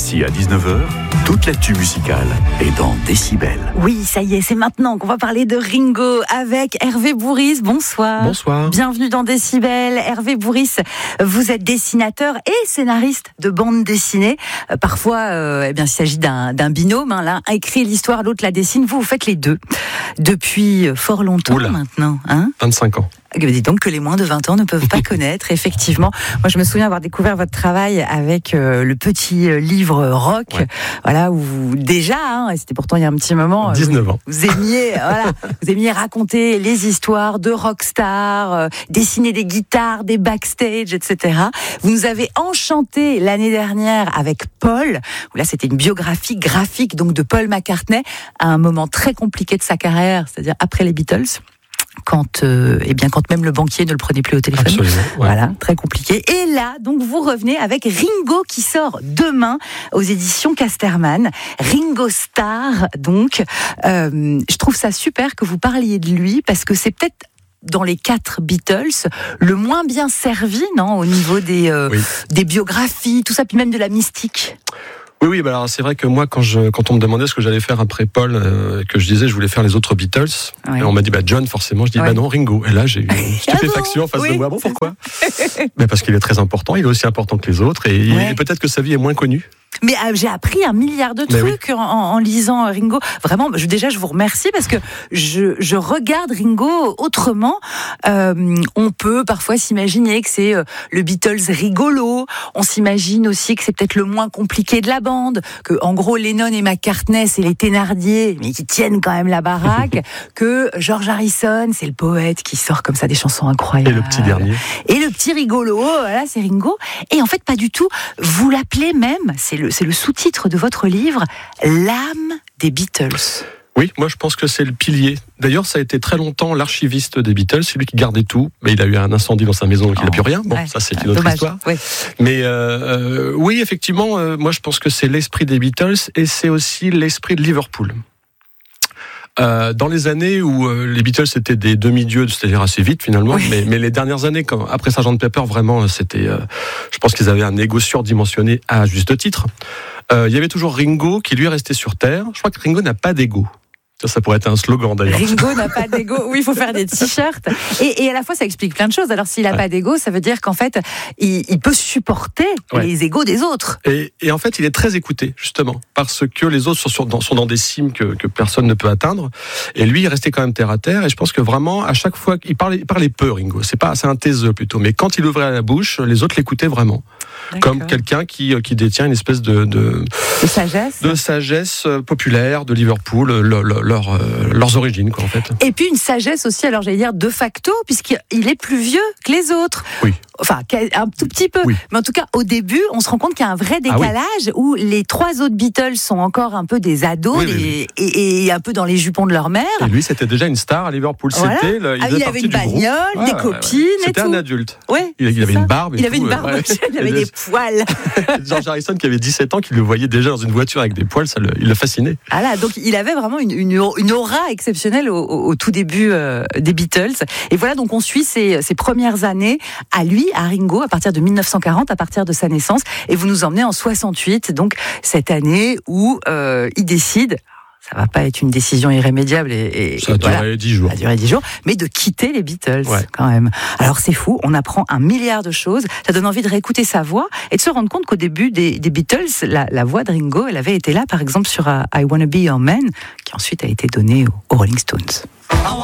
Ici à 19h, toute l'actu musicale est dans Décibel. Oui, ça y est, c'est maintenant qu'on va parler de Ringo avec Hervé Bourrice. Bonsoir. Bonsoir. Bienvenue dans Décibel. Hervé Bourrice, vous êtes dessinateur et scénariste de bande dessinée. Parfois, il s'agit d'un binôme. L'un écrit l'histoire, l'autre la dessine. Vous faites les deux depuis fort longtemps maintenant. 25 ans. Dis donc que les moins de 20 ans ne peuvent pas connaître, effectivement. Moi, je me souviens avoir découvert votre travail avec le petit livre rock, voilà, où vous, déjà, et c'était pourtant il y a un petit moment, 19 ans. Vous aimiez raconter les histoires de rockstars, dessiner des guitares, des backstage, etc. Vous nous avez enchanté l'année dernière avec Paul, où là, c'était une biographie graphique donc de Paul McCartney à un moment très compliqué de sa carrière, c'est-à-dire après les Beatles. Quand même le banquier ne le prenait plus au téléphone. Absolument, ouais. Voilà, très compliqué. Et là, donc, vous revenez avec Ringo qui sort demain aux éditions Casterman. Ringo Starr, donc. Je trouve ça super que vous parliez de lui parce que c'est peut-être dans les 4 Beatles, le moins bien servi, non, au niveau des biographies, tout ça, puis même de la mystique. Oui, alors c'est vrai que moi, quand on me demandait ce que j'allais faire après Paul, que je disais je voulais faire les autres Beatles, et on m'a dit John, forcément, je dis non, Ringo. Et là, j'ai eu une stupéfaction en face de moi. Bon, pourquoi ? Parce qu'il est très important, il est aussi important que les autres, et peut-être que sa vie est moins connue. Mais j'ai appris 1 milliard de trucs en lisant Ringo. Vraiment, déjà, je vous remercie parce que je regarde Ringo autrement. On peut parfois s'imaginer que c'est le Beatles rigolo. On s'imagine aussi que c'est peut-être le moins compliqué de la bande. Que, en gros, Lennon et McCartney, c'est les Thénardier, mais qui tiennent quand même la baraque. Que George Harrison, c'est le poète qui sort comme ça des chansons incroyables. Et le petit dernier. Et le petit rigolo, voilà, c'est Ringo. Et en fait, pas du tout. Vous l'appelez même, c'est le sous-titre de votre livre, l'âme des Beatles. Oui, moi je pense que c'est le pilier. D'ailleurs, ça a été très longtemps l'archiviste des Beatles, c'est lui qui gardait tout. Mais il a eu un incendie dans sa maison, donc il n'a plus rien. Bon, ça c'est une autre histoire. Ouais. Mais oui, effectivement, moi je pense que c'est l'esprit des Beatles et c'est aussi l'esprit de Liverpool. Dans les années où les Beatles étaient des demi-dieux, c'est-à-dire assez vite finalement, mais les dernières années, après Sgt Pepper, vraiment, c'était, je pense qu'ils avaient un ego surdimensionné à juste titre. Il y avait toujours Ringo qui lui est resté sur Terre. Je crois que Ringo n'a pas d'ego. Ça pourrait être un slogan d'ailleurs. Ringo n'a pas d'ego. Oui, il faut faire des t-shirts. Et à la fois, ça explique plein de choses. Alors, s'il n'a pas d'ego, ça veut dire qu'en fait, il peut supporter les égos des autres. Et en fait, il est très écouté, justement, parce que les autres sont dans des cimes que personne ne peut atteindre. Et lui, il restait quand même terre à terre. Et je pense que vraiment, à chaque fois, il parlait peu, Ringo. C'est un taiseux plutôt. Mais quand il ouvrait la bouche, les autres l'écoutaient vraiment. D'accord. Comme quelqu'un qui détient une espèce de sagesse populaire de Liverpool, leurs origines, quoi, en fait. Et puis une sagesse aussi, alors j'allais dire de facto, puisqu'il est plus vieux que les autres. Oui. Enfin, un tout petit peu. Oui. Mais en tout cas, au début, on se rend compte qu'il y a un vrai décalage où les 3 autres Beatles sont encore un peu des ados et un peu dans les jupons de leur mère. Et lui, c'était déjà une star à Liverpool. Voilà. Il avait une bagnole, des copines et tout. C'était un adulte. Ouais, il avait une barbe. Il avait une barbe, il avait des poils. George Harrison, qui avait 17 ans, qui le voyait déjà dans une voiture avec des poils, il le fascinait. Ah là, donc il avait vraiment une aura exceptionnelle au tout début des Beatles. Et voilà, donc on suit ses premières années à lui, à Ringo, à partir de 1940, à partir de sa naissance. Et vous nous emmenez en 68, donc cette année où il décide... Ça va pas être une décision irrémédiable ça a duré 10 jours. Ça a duré 10 jours, mais de quitter les Beatles, quand même. Alors c'est fou, on apprend 1 milliard de choses. Ça donne envie de réécouter sa voix et de se rendre compte qu'au début des Beatles, la voix de Ringo, elle avait été là, par exemple, sur I Wanna Be Your Man, qui ensuite a été donnée aux Rolling Stones.